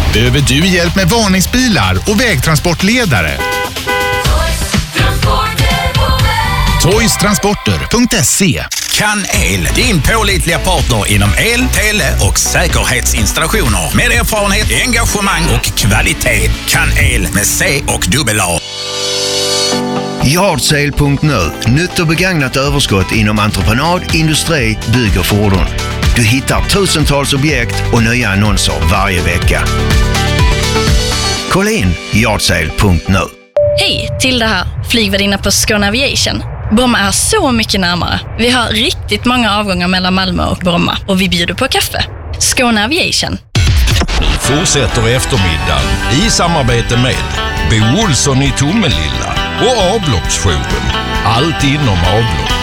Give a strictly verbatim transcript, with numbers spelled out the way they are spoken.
Behöver du hjälp med varningsbilar och vägtransportledare? toys transporter punkt se. Kan El, din pålitliga partner inom el, tele och säkerhetsinstallationer. Med erfarenhet, engagemang och kvalitet. Kan El med C och dubbel A. yard sale punkt nu. Nytt och begagnat överskott inom entreprenad, industri, bygg och fordon. Du hittar tusentals objekt och nya annonser varje vecka. Kolla in yard sale punkt nu. Hej, till det här flygvärdinna på Skåne Aviation. Bromma är så mycket närmare. Vi har riktigt många avgångar mellan Malmö och Bromma och vi bjuder på kaffe. Skåne Aviation. Fortsätter eftermiddagen i samarbete med Bo Olsson i Tomelilla och avloppsjouren. Allt inom avlopp.